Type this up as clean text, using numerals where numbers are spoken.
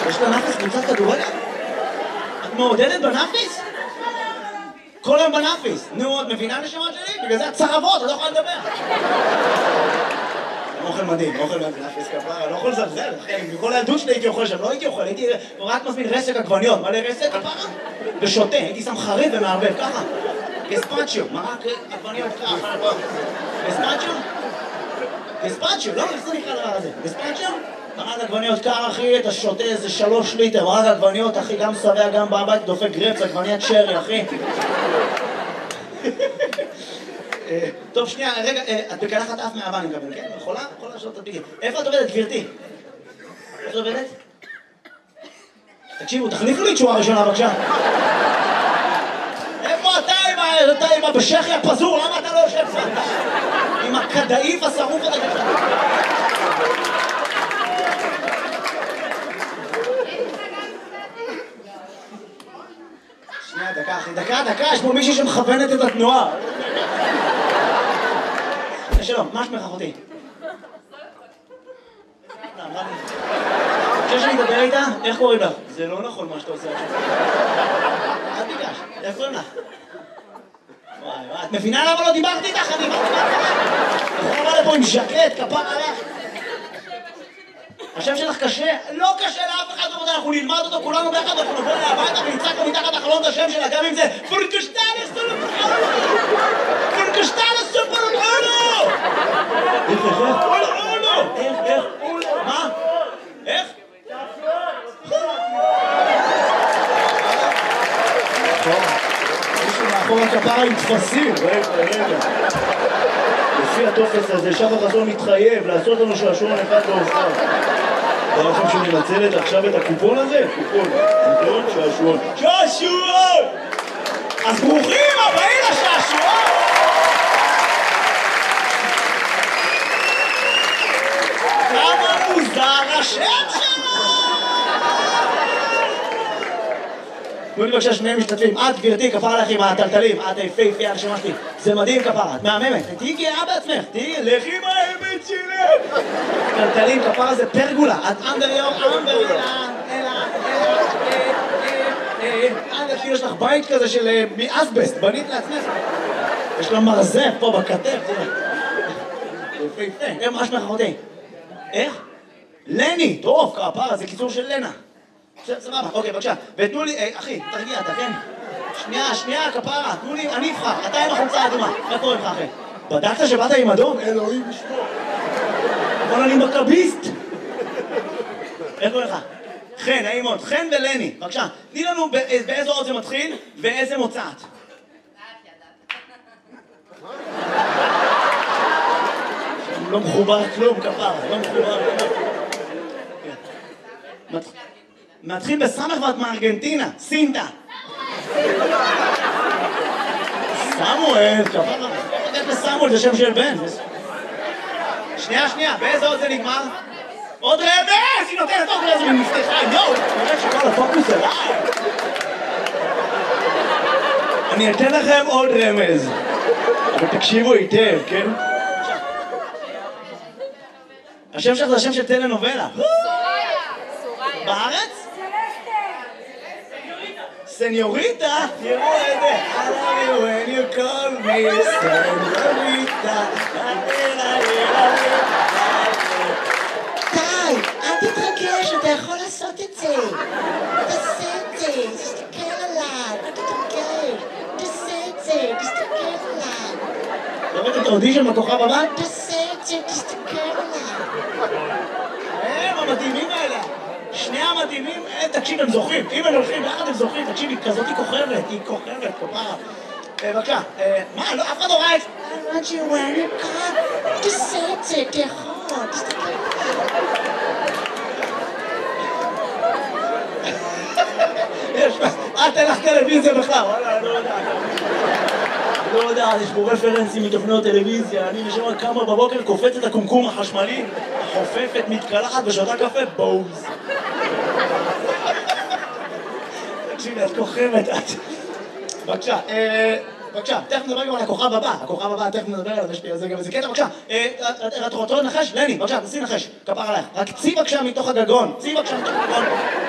יש בנאפיס קבוצת כדורגל? את מעודדת בנאפיס? כל היום בנאפיס. נו, את מבינה נשמות שלי? בגלל זה את צרבות, את לא יכולה לדבר. אוכל מדהים, אוכל בנאפיס כפרה, לא יכול לזלזל, אחי. מכל הילדות שלי הייתי אוכל שם, לא הייתי אוכל, הייתי רק מזמין רסק עגבניות. מלא רסק כפרה? ושותה, הייתי שם חריף ומערבב, ככה. גספצ'יו, מרק עגבניות ככה. גספצ'יו? גספצ'יו, לא? איך זה נקרא דבר הזה? גספצ'יו? מרק עגבניות קר, אחי, אתה שותה איזה 3 ליטר, מרק עגבניות, אחי, גם שבע, גם בבית, דופק גרפס, עגבניית שרי, אחי. טוב, שנייה, רגע, את בקלחת אף מהאהבה, אני מקבל, כן? יכולה? יכולה לשאול את הדביגים. איפה את עובדת, גברתי? איפה את עובדת? תקשיבו, תחליפו לי תשובה ראשונה, בבקשה. איפה אתה עם הבשכי הפזור? למה אתה לא יושב פה? עם הכדאיף השרוף הזה ככה. שנייה, דקה, אחי, דקה, יש פה מישהי שמכוונת את התנועה. שלום, מה שמך אחותי? חושב שאני אדבר איתה? איך קוראים לך? זה לא נכון מה שאתה עושה עכשיו. אל תיגש, איך קוראים לך? וואי, את מבינה למה לא דיברתי איתך? אני יכולה לבוא לפה עם ז'קט, כפר עליך. השם שלך קשה? לא קשה לאף אחד, אנחנו נלמד אותו כולנו ביחד, אנחנו נבוא אליה הביתה ונצעק לו מתחת לחלון את השם שלה, גם אם זה פורקשטלס סופרולו! פורקשטלס סופרולו! איך? פורקשטלס! איך? מה? איך? מישהו מאחור הכפרה עם תפסים, רגע. לפי הטופס הזה, שחר חסון מתחייב לעשות לנו שעשועון אחד להופעה. אתה לכם שמנצלת עכשיו את הקופון הזה? קופון, שעשועון. שעשועון! אז ברוכים הבאים לשעשועון! כמה מוזר השם שלו! תנו לי בבקשה שני משתתפים. את גברתי, כפרה לך עם הטלטלים, את היפהפייה הרשימה שלי. זה מדהים כפרה, את מהממת. תהיי גאה בעצמך, לכי עם האמת שלי! טלטלים, כפרה זה פרגולה. את יש לך בית כזה של מאסבסט, בנית לעצמך. יש לה מרזף פה בכתף, תראה. יפהפה, מה שמך אחותי? איך? לני, טוב, כפרה, זה קיצור של לנה. סבבה, אוקיי, בבקשה. ותנו לי, אחי, תרגיע, אתה, כן? שנייה, כפרה, תנו לי, אני אבחר, אתה עם החולצה האדומה. מה קורה לך, אחי? בדקת שבאת עם אדום? אלוהים ישמור. אבל אני מכביסט. איך קורה לך? חן, נעים מאוד, חן ולני, בבקשה. תני לנו באיזו אות זה מתחיל ואיזה מוצאת. לא מחובר כלום, כפרה, לא מחובר כלום. מתחיל בסמך ואת מארגנטינה, סינטה. סמואל, כפרה. איך לסמואל, זה שם של בן. שנייה, באיזה עוד זה נגמר? עוד רמז! היא נותנת עוד רמז ומפתחה, יואו! נראה שכל הפוקוס אליי. אני אתן לכם עוד רמז. אבל תקשיבו היטב, כן? השם שלך זה השם של טלנובלה. בארץ? סניוריטה? תראו את זה. I love you when you call me סניוריטה. די, אל תתרגש, אתה יכול לעשות את זה. תעשה את זה, תסתכל עליי, אל תתרגש. תעשה את זה, תסתכל עליי. ראית את האודישן בכוכב הבא? תעשה את זה, תסתכל עליי. הם המדהימים האלה. שני המדהימים, תקשיב, הם זוכרים. אם הם הולכים ביחד הם זוכרים, תקשיב, היא כזאת היא כוכבת, כפרה. בבקשה, מה, לא, אף אחד לא ראה את... I want you when you come, תעשה את זה, תיכול, תסתכל עליי. אל תלך טלוויזיה בכלל, וואלה, אני לא יודע, יש פה רפרנסים מתוכניות טלוויזיה, אני נשמע כמה בבוקר קופץ את הקומקום החשמלי, חופפת, מתקלחת ושותה קפה, בוז. תקשיבי, את כוכבת, את... בבקשה, תכף נדבר גם על הכוכב הבא, תכף נדבר עליו, יש לי על זה גם איזה קטע, בבקשה, את רוצה לנחש? לני, בבקשה, תעשי נחש, כפר עלייך, רק צי בבקשה מתוך הגגון,